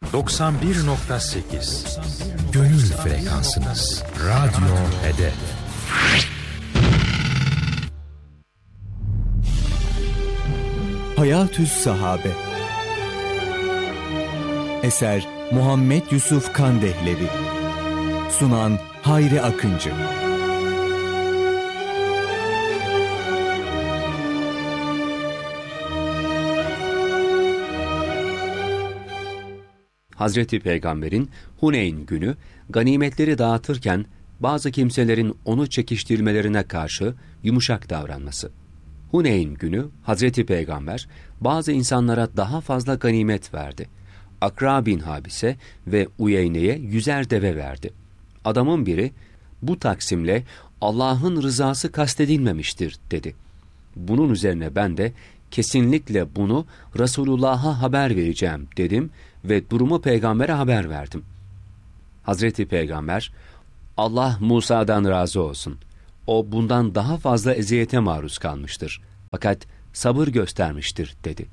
91.8 Gönül frekansınız. Radyo Hedef. Hayatü's Sahabe. Eser Muhammed Yusuf Kandehlevi. Sunan Hayri Akıncı. Hazreti Peygamber'in Huneyn günü ganimetleri dağıtırken bazı kimselerin onu çekiştirmelerine karşı yumuşak davranması. Huneyn günü Hazreti Peygamber bazı insanlara daha fazla ganimet verdi. Akra bin Habis'e ve Uyeyne'ye 100'er deve verdi. Adamın biri, bu taksimle Allah'ın rızası kastedilmemiştir dedi. Bunun üzerine ben de kesinlikle bunu Resulullah'a haber vereceğim dedim ve durumu Peygamber'e haber verdim. Hazreti Peygamber, Allah Musa'dan razı olsun. O bundan daha fazla eziyete maruz kalmıştır. Fakat sabır göstermiştir dedi.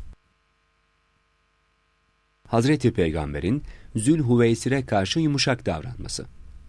Hazreti Peygamber'in Zülhüveysir'e karşı yumuşak davranması.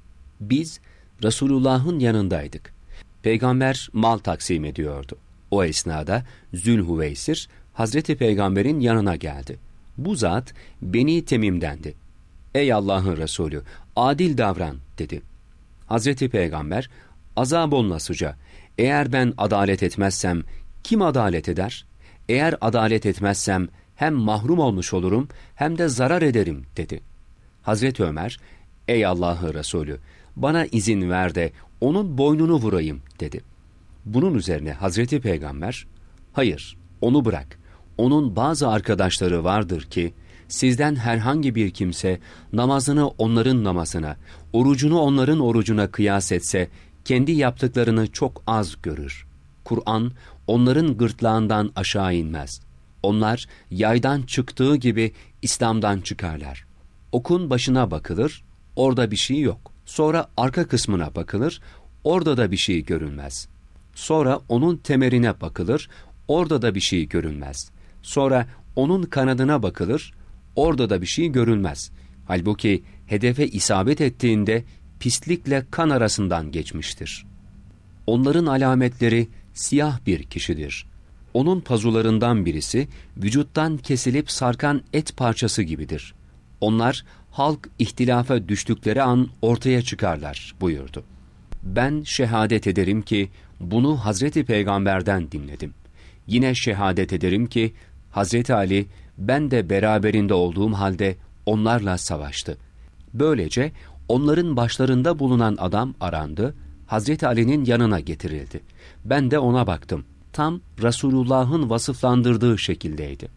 Biz Resulullah'ın yanındaydık. Peygamber mal taksim ediyordu. O esnada Zülhüveysir Hazreti Peygamber'in yanına geldi. Bu zat Beni Temim'dendi. Ey Allah'ın Resulü, adil davran dedi. Hazreti Peygamber, azab olunasıca, eğer ben adalet etmezsem kim adalet eder? Eğer adalet etmezsem hem mahrum olmuş olurum hem de zarar ederim dedi. Hazreti Ömer, ey Allah'ın Resulü, bana izin ver de onun boynunu vurayım dedi. Bunun üzerine Hazreti Peygamber, hayır, onu bırak. Onun bazı arkadaşları vardır ki, sizden herhangi bir kimse namazını onların namazına, orucunu onların orucuna kıyas etse, kendi yaptıklarını çok az görür. Kur'an, onların gırtlağından aşağı inmez. Onlar, yaydan çıktığı gibi İslam'dan çıkarlar. Okun başına bakılır, orada bir şey yok. Sonra arka kısmına bakılır, orada da bir şey görünmez. Sonra onun temerine bakılır, orada da bir şey görünmez. Sonra onun kanadına bakılır, orada da bir şey görülmez. Halbuki hedefe isabet ettiğinde pislikle kan arasından geçmiştir. Onların alametleri siyah bir kişidir. Onun pazularından birisi vücuttan kesilip sarkan et parçası gibidir. Onlar halk ihtilafa düştükleri an ortaya çıkarlar buyurdu. Ben şehadet ederim ki bunu Hazreti Peygamber'den dinledim. Yine şehadet ederim ki Hazreti Ali ben de beraberinde olduğum halde onlarla savaştı. Böylece onların başlarında bulunan adam arandı, Hazreti Ali'nin yanına getirildi. Ben de ona baktım. Tam Resulullah'ın vasıflandırdığı şekildeydi.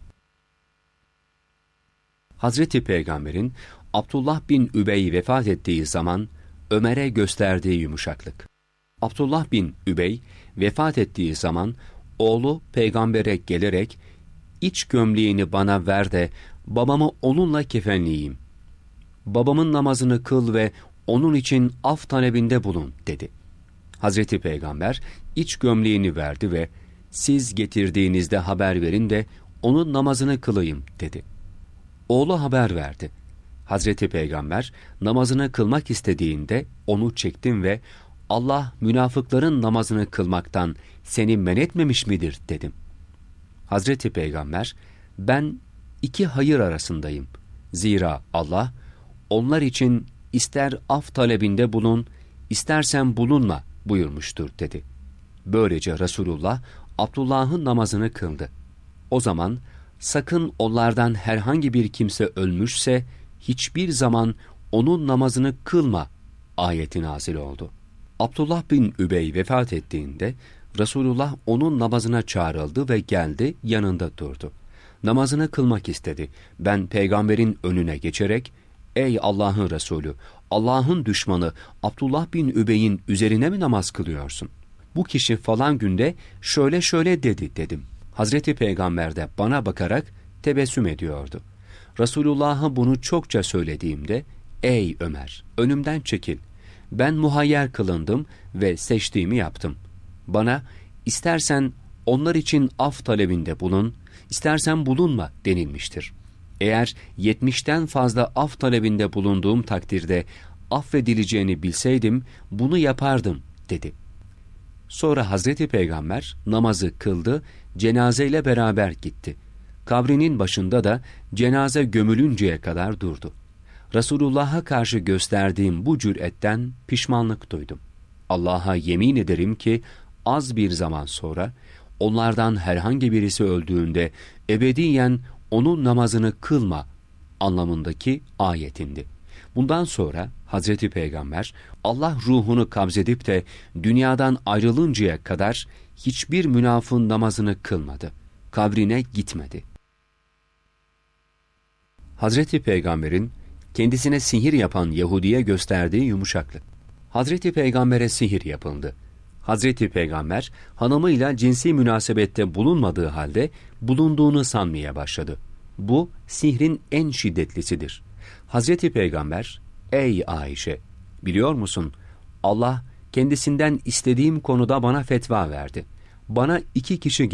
Hazreti Peygamber'in Abdullah bin Übey vefat ettiği zaman Ömer'e gösterdiği yumuşaklık. Abdullah bin Übey vefat ettiği zaman oğlu Peygamber'e gelerek iç gömleğini bana ver de babamı onunla kefenleyeyim. Babamın namazını kıl ve onun için af talebinde bulun dedi. Hazreti Peygamber iç gömleğini verdi ve siz getirdiğinizde haber verin de onun namazını kılayım dedi. Oğlu haber verdi. Hazreti Peygamber namazını kılmak istediğinde onu çektim ve Allah münafıkların namazını kılmaktan seni men etmemiş midir dedim. Hazreti Peygamber ben iki hayır arasındayım. Zira Allah onlar için ister af talebinde bulun, istersen bulunma buyurmuştur dedi. Böylece Resulullah Abdullah'ın namazını kıldı. O zaman sakın onlardan herhangi bir kimse ölmüşse hiçbir zaman onun namazını kılma ayeti nazil oldu. Abdullah bin Übey vefat ettiğinde Resulullah onun namazına çağrıldı ve geldi yanında durdu. Namazını kılmak istedi. Ben peygamberin önüne geçerek ey Allah'ın Resulü, Allah'ın düşmanı Abdullah bin Übey'in üzerine mi namaz kılıyorsun? Bu kişi falan günde şöyle şöyle dedi dedim. Hazreti Peygamber de bana bakarak tebessüm ediyordu. Resulullah'a bunu çokça söylediğimde ey Ömer önümden çekil. Ben muhayyer kılındım ve seçtiğimi yaptım. Bana istersen onlar için af talebinde bulun, istersen bulunma denilmiştir. Eğer 70'ten fazla af talebinde bulunduğum takdirde affedileceğini bilseydim bunu yapardım dedi. Sonra Hazreti Peygamber namazı kıldı, cenazeyle beraber gitti. Kabrinin başında da cenaze gömülünceye kadar durdu. Resulullah'a karşı gösterdiğim bu cüretten pişmanlık duydum. Allah'a yemin ederim ki az bir zaman sonra onlardan herhangi birisi öldüğünde ebediyen onun namazını kılma anlamındaki ayetindi. Bundan sonra Hazreti Peygamber Allah ruhunu kabzedip de dünyadan ayrılıncaya kadar hiçbir münafığın namazını kılmadı. Kabrine gitmedi. Hazreti Peygamber'in kendisine sihir yapan Yahudi'ye gösterdiği yumuşaklık. Hazreti Peygamber'e sihir yapıldı. Hazreti Peygamber hanımıyla cinsi münasebette bulunmadığı halde bulunduğunu sanmaya başladı. Bu sihrin en şiddetlisidir. Hazreti Peygamber, ey Ayşe, biliyor musun? Allah kendisinden istediğim konuda bana fetva verdi. Bana 2 kişi